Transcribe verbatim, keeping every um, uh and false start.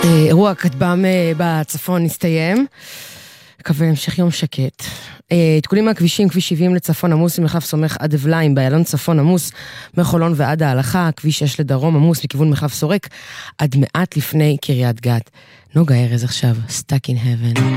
אירוע כטב"ם בצפון הסתיים, מקווה המשך יום שקט. עדכונים מהכבישים, כביש שבעים לצפון עמוס ממחלף סומך עד אבליים, באיילון צפון עמוס מחולון ועד ההלכה, כביש שש לדרום עמוס מכיוון מחלף סורק עד מעט לפני קריית גת. נוגה ארז עכשיו, Stuck in Heaven.